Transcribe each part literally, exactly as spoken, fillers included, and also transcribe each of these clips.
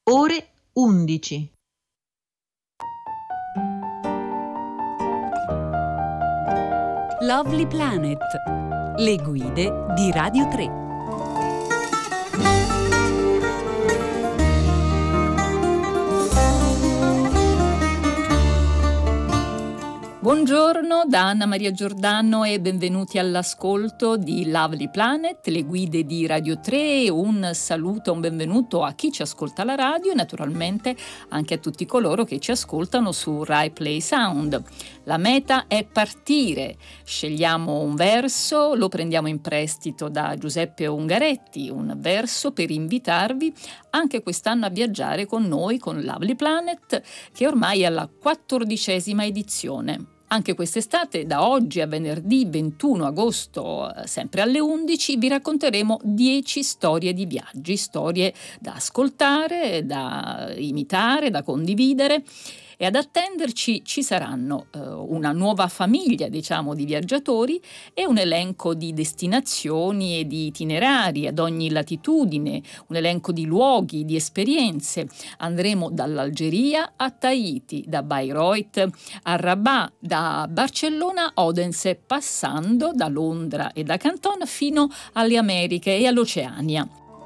ore undici. Lovely Planet, le guide di Radio tre. Buongiorno da Anna Maria Giordano e benvenuti all'ascolto di Lovely Planet, le guide di Radio tre. Un saluto, un benvenuto a chi ci ascolta alla radio e naturalmente anche a tutti coloro che ci ascoltano su Rai Play Sound. La meta è partire, scegliamo un verso, lo prendiamo in prestito da Giuseppe Ungaretti, un verso per invitarvi anche quest'anno a viaggiare con noi, con Lovely Planet, che ormai è alla quattordicesima edizione. Anche quest'estate, da oggi a venerdì ventuno agosto, sempre alle undici, vi racconteremo dieci storie di viaggi, storie da ascoltare, da imitare, da condividere. E ad attenderci ci saranno eh, una nuova famiglia, diciamo, di viaggiatori e un elenco di destinazioni e di itinerari ad ogni latitudine, un elenco di luoghi, di esperienze. Andremo dall'Algeria a Tahiti, da Bayreuth a Rabat, da Barcellona a Odense, passando da Londra e da Canton fino alle Americhe e all'Oceania.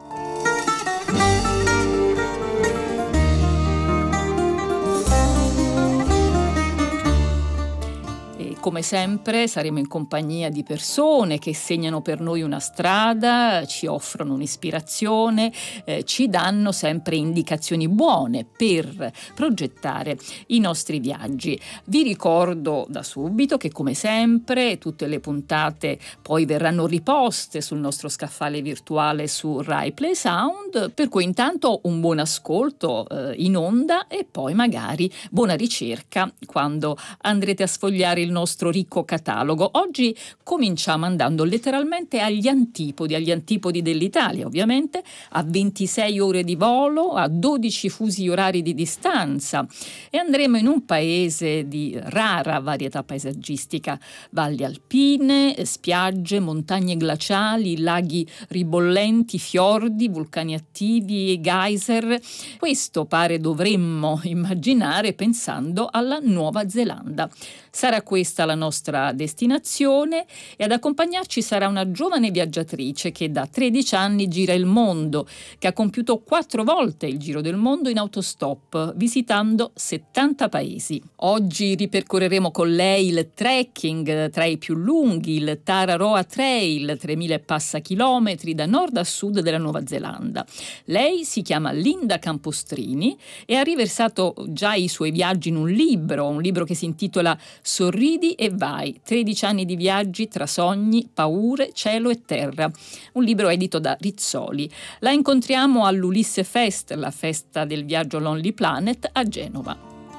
Come sempre saremo in compagnia di persone che segnano per noi una strada, ci offrono un'ispirazione, eh, ci danno sempre indicazioni buone per progettare i nostri viaggi. Vi ricordo da subito che come sempre tutte le puntate poi verranno riposte sul nostro scaffale virtuale su Rai Play Sound, per cui intanto un buon ascolto eh, in onda e poi magari buona ricerca quando andrete a sfogliare il nostro ricco catalogo. Oggi cominciamo andando letteralmente agli antipodi, agli antipodi dell'Italia ovviamente, a ventisei ore di volo, a dodici fusi orari di distanza, e andremo in un paese di rara varietà paesaggistica, valli alpine, spiagge, montagne glaciali, laghi ribollenti, fiordi, vulcani attivi, geyser. Questo pare dovremmo immaginare pensando alla Nuova Zelanda. Sarà questa la nostra destinazione e ad accompagnarci sarà una giovane viaggiatrice che da tredici anni gira il mondo, che ha compiuto quattro volte il giro del mondo in autostop, visitando settanta paesi. Oggi ripercorreremo con lei il trekking tra i più lunghi, il Tararoa Trail, tremila e passa chilometri da nord a sud della Nuova Zelanda. Lei si chiama Linda Campostrini e ha riversato già i suoi viaggi in un libro, un libro che si intitola Sorridi e vai, tredici anni di viaggi tra sogni, paure, cielo e terra. Un libro edito da Rizzoli. La incontriamo all'Ulisse Fest, la festa del viaggio Lonely Planet a Genova.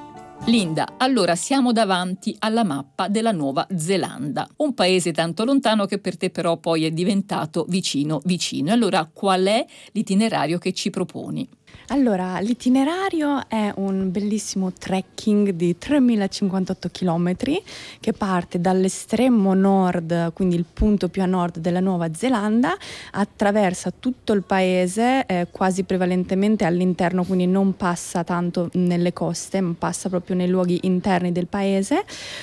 Linda, allora siamo davanti alla mappa della Nuova Zelanda, un paese tanto lontano che per te però poi è diventato vicino vicino. Allora qual è l'itinerario che ci proponi? Allora, l'itinerario è un bellissimo trekking di tremilacinquantotto chilometri che parte dall'estremo nord, quindi il punto più a nord della Nuova Zelanda, attraversa tutto il paese, eh, quasi prevalentemente all'interno, quindi non passa tanto nelle coste, ma passa proprio nei luoghi interni del paese.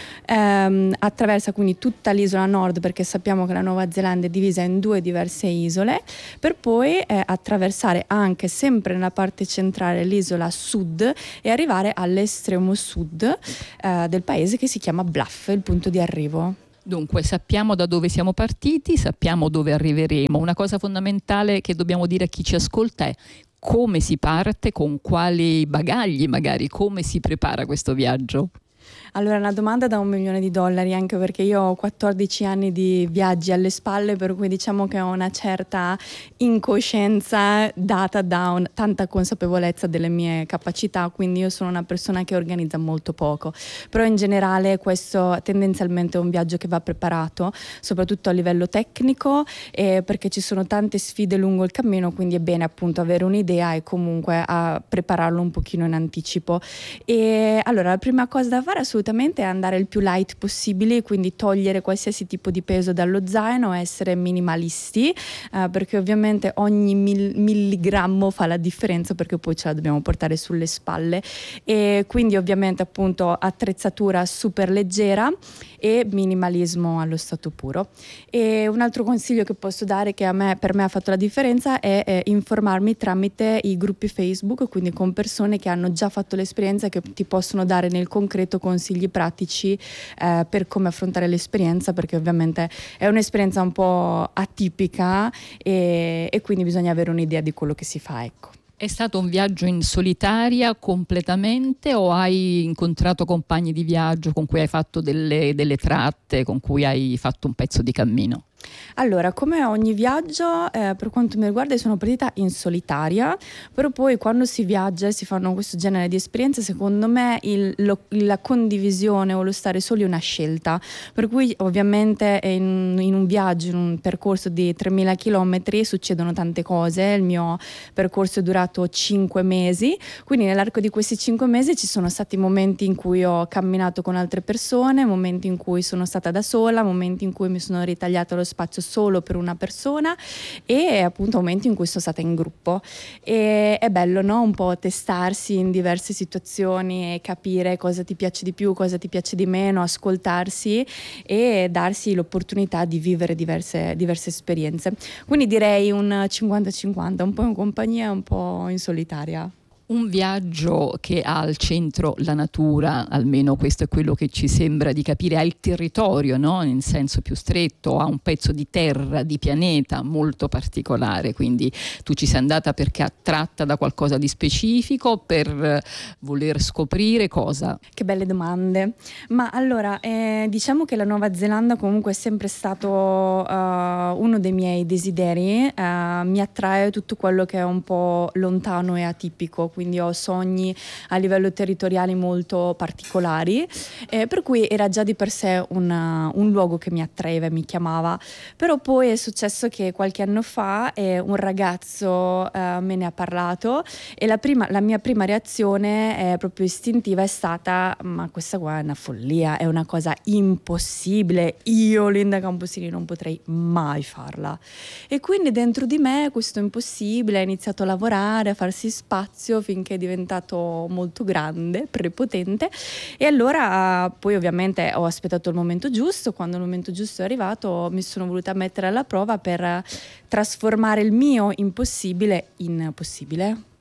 Ehm, attraversa quindi tutta l'isola nord, perché sappiamo che la Nuova Zelanda è divisa in due diverse isole, per poi eh, attraversare anche sempre nella parte centrale l'isola sud e arrivare all'estremo sud eh, del paese, che si chiama Bluff, il punto di arrivo. Dunque, sappiamo da dove siamo partiti, sappiamo dove arriveremo. Una cosa fondamentale che dobbiamo dire a chi ci ascolta è come si parte, con quali bagagli magari, come si prepara questo viaggio. Allora, una domanda da un milione di dollari, anche perché io ho quattordici anni di viaggi alle spalle, per cui diciamo che ho una certa incoscienza data da un, tanta consapevolezza delle mie capacità, quindi io sono una persona che organizza molto poco, però in generale questo tendenzialmente è un viaggio che va preparato, soprattutto a livello tecnico, eh, perché ci sono tante sfide lungo il cammino, quindi è bene appunto avere un'idea e comunque a prepararlo un pochino in anticipo. E allora, la prima cosa da fare assolutamente assolutamente è andare il più light possibile, quindi togliere qualsiasi tipo di peso dallo zaino, essere minimalisti, eh, perché ovviamente ogni mil- milligrammo fa la differenza, perché poi ce la dobbiamo portare sulle spalle, e quindi ovviamente appunto attrezzatura super leggera e minimalismo allo stato puro. E un altro consiglio che posso dare, che a me, per me ha fatto la differenza, è eh, informarmi tramite i gruppi Facebook, quindi con persone che hanno già fatto l'esperienza, che ti possono dare nel concreto consigli pratici eh, per come affrontare l'esperienza, perché ovviamente è un'esperienza un po' atipica e, e quindi bisogna avere un'idea di quello che si fa, ecco. È stato un viaggio in solitaria completamente o hai incontrato compagni di viaggio con cui hai fatto delle, delle tratte, con cui hai fatto un pezzo di cammino? Allora, come ogni viaggio, eh, per quanto mi riguarda, io sono partita in solitaria, però poi quando si viaggia e si fanno questo genere di esperienze, secondo me il- lo- la condivisione o lo stare soli è una scelta, per cui ovviamente in, in un viaggio, in un percorso di tremila chilometri succedono tante cose. Il mio percorso è durato cinque mesi, quindi nell'arco di questi cinque mesi ci sono stati momenti in cui ho camminato con altre persone, momenti in cui sono stata da sola, momenti in cui mi sono ritagliata lo spazio solo per una persona e appunto momenti in cui sono stata in gruppo. E è bello, no? Un po' testarsi in diverse situazioni e capire cosa ti piace di più, cosa ti piace di meno, ascoltarsi e darsi l'opportunità di vivere diverse, diverse esperienze. Quindi direi un cinquanta cinquanta, un po' in compagnia e un po' in solitaria. Un viaggio che ha al centro la natura, almeno questo è quello che ci sembra di capire, ha il territorio, no? In senso più stretto, ha un pezzo di terra, di pianeta molto particolare, quindi tu ci sei andata perché attratta da qualcosa di specifico, per eh, voler scoprire cosa? Che belle domande. Ma allora, eh, diciamo che la Nuova Zelanda comunque è sempre stato eh, uno dei miei desideri. Eh, mi attrae tutto quello che è un po' lontano e atipico, quindi ho sogni a livello territoriale molto particolari, eh, per cui era già di per sé una- un luogo che mi attraeva e mi chiamava. Però poi è successo che qualche anno fa eh, un ragazzo eh, me ne ha parlato e la, prima, la mia prima reazione eh, proprio istintiva è stata: ma questa qua è una follia, è una cosa impossibile, io Linda Camposini non potrei mai farla. E quindi dentro di me questo impossibile ha iniziato a lavorare, a farsi spazio finché è diventato molto grande, prepotente, e allora poi ovviamente ho aspettato il momento giusto. Quando il momento giusto è arrivato mi sono voluta mettere alla prova per trasformare il mio impossibile in possibile.